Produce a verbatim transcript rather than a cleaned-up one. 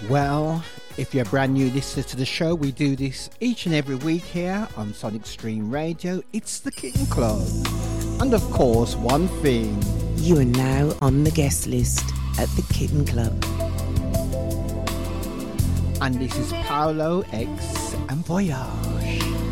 Well, if you're a brand new listener to the show, we do this each and every week here on Sonic Stream Radio. It's the Kitten Club. And of course, one thing. You are now on the guest list at the Kitten Club. And this is Paolo X and Voyage.